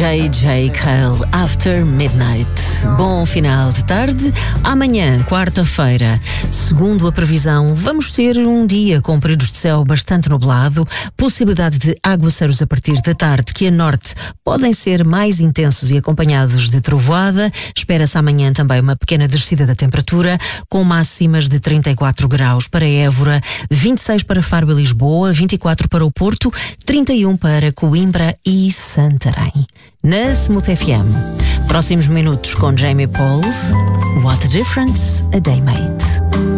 J.J. Cale, After Midnight. Bom final de tarde. Amanhã, quarta-feira, segundo a previsão, vamos ter um dia com períodos de céu bastante nublado, possibilidade de aguaceiros a partir da tarde, que a norte podem ser mais intensos e acompanhados de trovoada. Espera-se amanhã também uma pequena descida da temperatura, com máximas de 34 graus para Évora, 26 para Faro e Lisboa, 24 para o Porto, 31 para Coimbra e Santarém. Na Smooth FM. Próximos minutos com Jamie Paul. What a difference a day made.